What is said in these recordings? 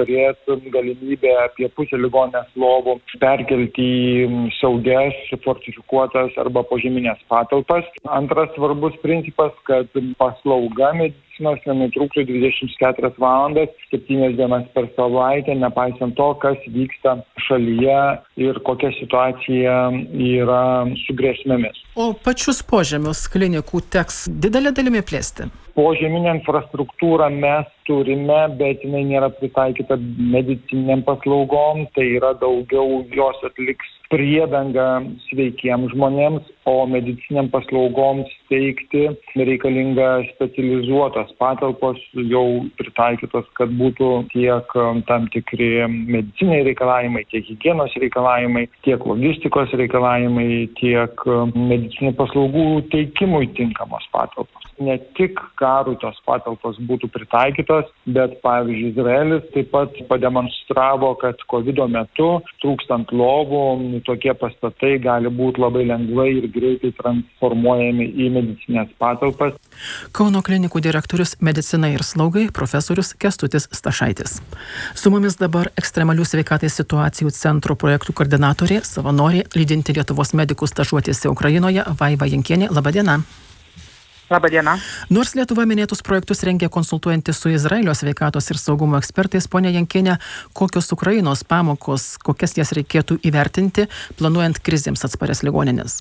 turės galimybę apie pusę ligoninės lovų perkelti į saugias, fortifikuotas arba požeminės patalpas. Antras svarbus principas, kad paslauga medicinos nenutrūktų 24 valandas, 7 dienas per savaitę, nepaisant to, kas vyksta šalyje ir kokia situacija yra su grėsmėmis. O pačius požemius klinikų teks didelė dalimi plėsti? Požeminę infrastruktūrą mes turime, bet jinai nėra pritaikyta medicininiam paslaugom, tai yra daugiau jos atliks priedangą sveikiems žmonėms, o medicininiam paslaugoms steigti reikalinga specializuotos patalpos, jau pritaikytos, kad būtų tiek tam tikri mediciniai reikalavimai, tiek higienos reikalavimai, tiek logistikos reikalavimai, tiek medicinių paslaugų teikimui tinkamos patalpos. Ne tik karui tos patalpos būtų pritaikytos, bet pavyzdžiui Izraelis taip pat pademonstravo, kad COVID metu trūkstant lovų, tokie pastatai gali būti labai lengvai ir greitai transformuojami į medicinės patalpas. Kauno klinikų direktorius medicinai ir slaugai profesorius Kęstutis Stašaitis. Su mumis dabar ekstremalių sveikatai situacijų centro projektų koordinatorė, savanorė, lydinti Lietuvos medikus stažuotėse Ukrainoje, Vaiva Jankienė. Labadiena. Labadiena. Nors Lietuva minėtus projektus rengia konsultuojantis su Izraelio sveikatos ir saugumo ekspertais, ponia Jankienė, kokios Ukrainos pamokos, kokias jas reikėtų įvertinti, planuojant krizėms atsparias ligoninės?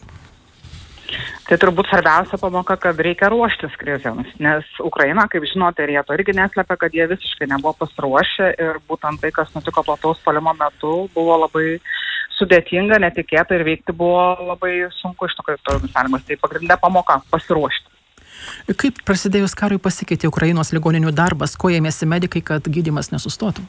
Tai turbūt svarbiausia pamoka, kad reikia ruoštis krizėms, nes Ukraina, kaip žinote, ir jie to irgi neslepia, kad jie visiškai nebuvo pasiruošę ir būtent tai, kas nutiko plataus puolimo metu, buvo labai sudėtinga, netikėta ir veikti buvo labai sunku iš tokios sąlygos. Tai pagrindinė pamoka - pasiruošti. Kaip prasidėjus karui pasikeitė Ukrainos ligoninių darbas, ko ėmėsi medikai, kad gydymas nesustotų?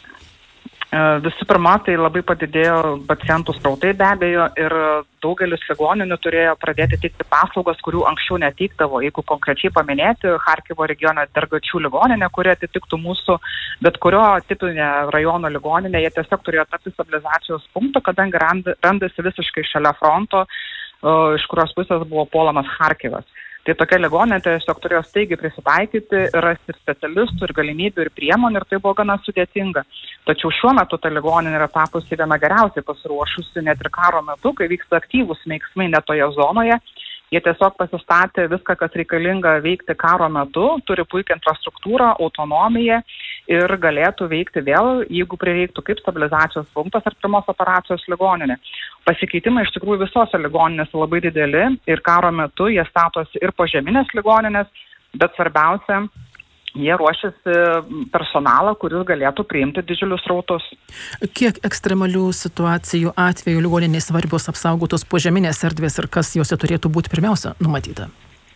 Visų pirma, tai labai padidėjo pacientų srautai be abejo ir daugelis ligoninių turėjo pradėti teikti paslaugas, kurių anksčiau neteikdavo. Jeigu konkrečiai paminėti Charkivo regiono Dergačių ligoninę, kuri atitiktų mūsų bet kurio tipinę rajono ligoninę, jie tiesiog turėjo tapti stabilizacijos punktu, kadangi randasi visiškai šalia fronto, iš kurios pusės buvo puolamas Charkivas. Tai tokia ligoninė tiesiog turėjo staigiai prisitaikyti, rasti specialistų ir galimybių ir priemonių ir tai buvo gana sudėtinga. Tačiau šiuo metu ta ligoninė yra tapusi viena geriausiai pasiruošusi net ir karo metu, kai vyksta aktyvūs veiksmai net toje zonoje. Jie tiesiog pasistatė viską, kas reikalinga veikti karo metu, turi puikią infrastruktūrą, autonomiją ir galėtų veikti vėl, jeigu prireiktų, kaip stabilizacijos punktas ar pirmos operacijos ligoninė. Pasikeitimai iš tikrųjų visose ligoninėse labai dideli ir karo metu jie statosi ir požeminės ligoninės, bet svarbiausia, jie ruošiasi personalą, kuris galėtų priimti didžiulius srautus. Kiek ekstremalių situacijų atveju ligoninėje svarbios apsaugotos požeminės erdvės ir kas jose turėtų būti pirmiausia numatyta?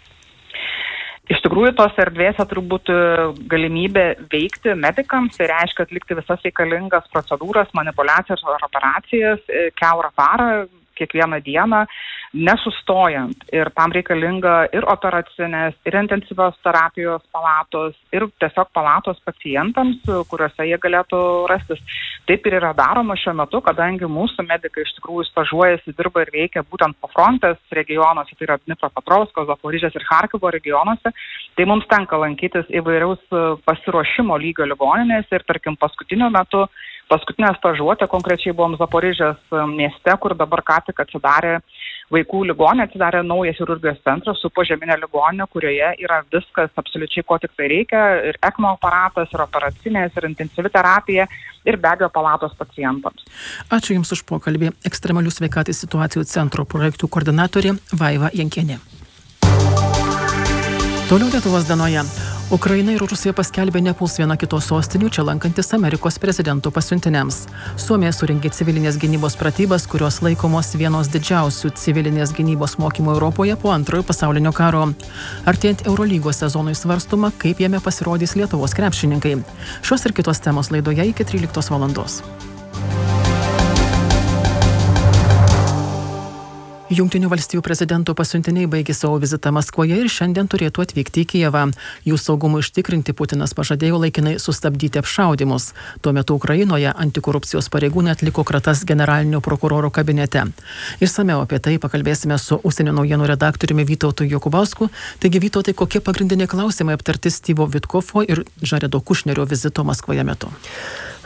Iš tikrųjų, tos erdvėse turbūt galimybė veikti medikams, tai reiškia atlikti visas reikalingas procedūras, manipulacijas ar operacijas kiaurą parą, kiekvieną dieną, nesustojant. Ir tam reikalinga ir operacinės, ir intensyvios terapijos palatos, ir tiesiog palatos pacientams, kuriuose jie galėtų rastis. Taip ir yra daroma šiuo metu, kadangi mūsų medikai iš tikrųjų stažuojasi, dirba ir veikia būtent po frontės regionuose, tai yra Dnipropetrovsko, Zaporižės ir Charkivo regionuose. Tai mums tenka lankytis įvairiaus pasiruošimo lygio ligoninėse ir tarkim paskutinę stažuotę konkrečiai buvom Zaporižės mieste, kur dabar ką tik atsidarė vaikų ligoninė, atsidarė naujas chirurgijos centras su požeminė ligoninė, kurioje yra viskas absoliučiai, ko tik tai reikia, ir ECMO aparatas, ir operacinės, ir intensyvi terapija, ir be abejo palatos pacientams. Ačiū Jums už pokalbį. Ekstremalių sveikatai situacijų centro projektų koordinatorė Vaiva Jankienė. Toliau Lietuvos dienoje. Ukraina ir Rusija paskelbė nepuls viena kitos sostinių, čia lankantis Amerikos prezidento pasiuntiniams. Suomija surengė civilinės gynybos pratybas, kurios laikomos vienos didžiausių civilinės gynybos mokymų Europoje po Antrojo pasaulinio karo. Artėjant Eurolygos sezonui svarstoma, kaip jame pasirodys Lietuvos krepšininkai. Šios ir kitos temos laidoje iki 13 valandos. Jungtinių valstijų prezidento pasiuntiniai baigė savo vizitą Maskvoje ir šiandien turėtų atvykti į Kijevą. Jų saugumui užtikrinti Putinas pažadėjo laikinai sustabdyti apšaudymus. Tuo metu Ukrainoje antikorupcijos pareigūnai atliko kratas generalinio prokuroro kabinete. Išsamiau apie tai pakalbėsime su užsienio naujienų redaktoriumi Vytautu Jokubausku. Taigi, Vytautai, kokie pagrindiniai klausimai aptarti Styvo Vitkofo ir Žaredo Kušnerio vizito Maskvoje metu?